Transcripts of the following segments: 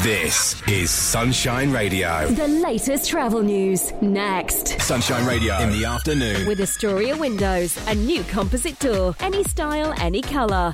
This is Sunshine Radio. The latest travel news, next. Sunshine Radio in the afternoon. With Astoria Windows, a new composite door. Any style, any colour.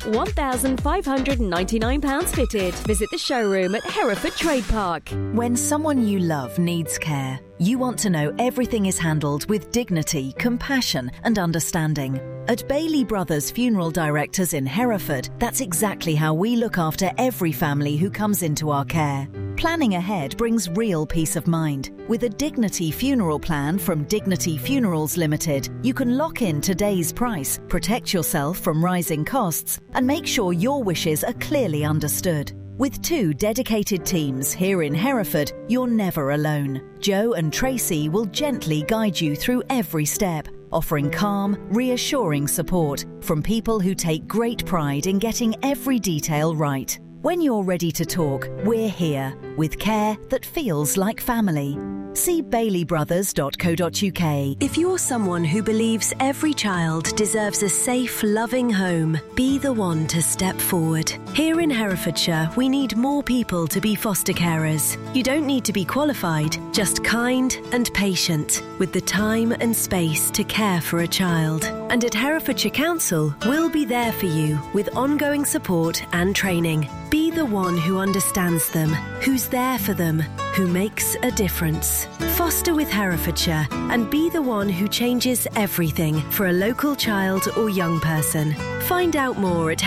£1,599 fitted. Visit the showroom at Hereford Trade Park. When someone you love needs care, you want to know everything is handled with dignity, compassion and understanding. At Bailey Brothers Funeral Directors in Hereford, that's exactly how we look after every family who comes into our care. Planning ahead brings real peace of mind. With a Dignity funeral plan from Dignity Funerals Limited, you can lock in today's price, protect yourself from rising costs, and make sure your wishes are clearly understood. With 2 dedicated teams here in Hereford, you're never alone. Joe and Tracy will gently guide you through every step, offering calm, reassuring support from people who take great pride in getting every detail right. When you're ready to talk, we're here, with care that feels like family. See baileybrothers.co.uk. If you're someone who believes every child deserves a safe, loving home, be the one to step forward. Here in Herefordshire, we need more people to be foster carers. You don't need to be qualified, just kind and patient, with the time and space to care for a child. And at Herefordshire Council, we'll be there for you with ongoing support and training. Be the one who understands them, who's there for them, who makes a difference. Foster with Herefordshire and be the one who changes everything for a local child or young person. Find out more at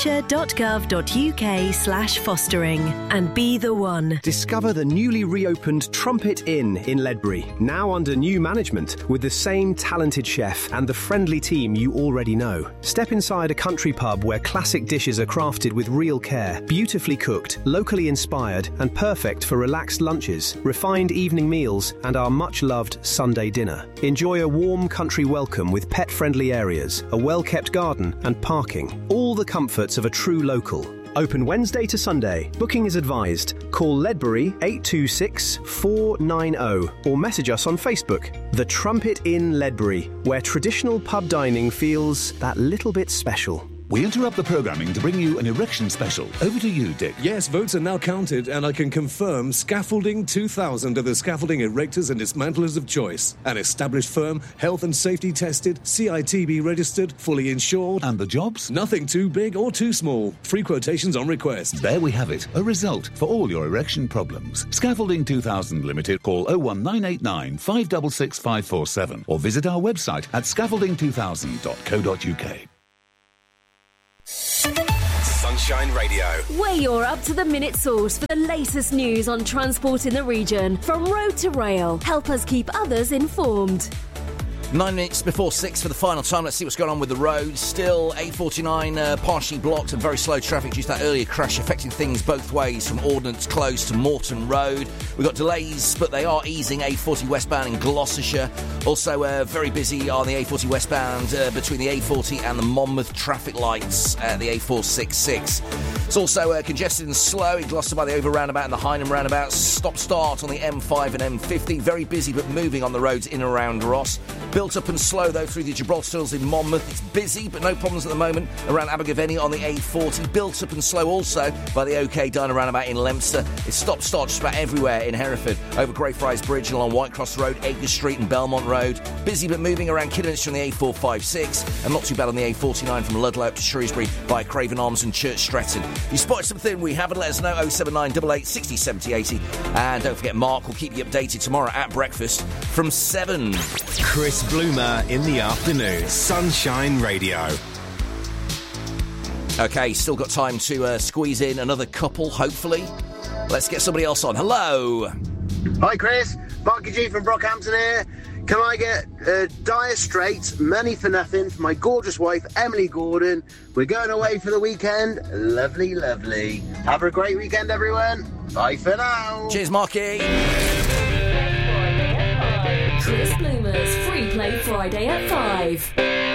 herefordshire.gov.uk/fostering and be the one. Discover the newly reopened Trumpet Inn in Ledbury, now under new management with the same talented chef and the friendly team you already know. Step inside a country pub where classic dishes are crafted with real care, beautifully cooked, locally inspired and perfect for relaxed lunches, refined evening meals and our much-loved Sunday dinner. Enjoy a warm country welcome with pet-friendly areas, a well-kept garden and parking. All the comforts of a true local. Open Wednesday to Sunday. Booking is advised. Call Ledbury 826 490 or message us on Facebook. The Trumpet Inn Ledbury, where traditional pub dining feels that little bit special. We interrupt the programming to bring you an erection special. Over to you, Dick. Yes, votes are now counted, and I can confirm Scaffolding 2000 are the scaffolding erectors and dismantlers of choice. An established firm, health and safety tested, CITB registered, fully insured. And the jobs? Nothing too big or too small. Free quotations on request. There we have it. A result for all your erection problems. Scaffolding 2000 Limited. Call 01989 566 547 or visit our website at scaffolding2000.co.uk. Sunshine Radio. We're your up-to-the-minute source for the latest news on transport in the region. From road to rail, help us keep others informed. 9 minutes before 6 for the final time. Let's see what's going on with the roads. Still A49 partially blocked and very slow traffic due to that earlier crash affecting things both ways from Ordnance Close to Moreton Road. We've got delays, but they are easing. A40 westbound in Gloucestershire. Also very busy on the A40 westbound between the A40 and the Monmouth traffic lights at the A466. It's also congested and slow in Gloucester by the over roundabout and the Hynham roundabout. Stop-start on the M5 and M50. Very busy but moving on the roads in and around Ross. Built up and slow, though, through the Gibraltar Tunnels in Monmouth. It's busy, but no problems at the moment around Abergavenny on the A40. Built up and slow also by the OK Diner roundabout in Leominster. It's stop-start just about everywhere in Hereford. Over Greyfriars Bridge along Whitecross Road, Acres Street and Belmont Road. Busy but moving around Kidderminster on the A456. And not too bad on the A49 from Ludlow up to Shrewsbury by Craven Arms and Church Stretton. If you spotted something we haven't, let us know. 07988 60 70 80. And don't forget, Mark will keep you updated tomorrow at breakfast from 7. Chris Bloomer in the afternoon. Sunshine Radio. OK, still got time to squeeze in another couple, hopefully. Let's get somebody else on. Hello. Hi, Chris. Marky G from Brockhampton here. Can I get Dire Straits, Money for Nothing, for my gorgeous wife, Emily Gordon? We're going away for the weekend. Lovely, lovely. Have a great weekend, everyone. Bye for now. Cheers, Marky. Chris Bloomer's Free Play Friday at 5.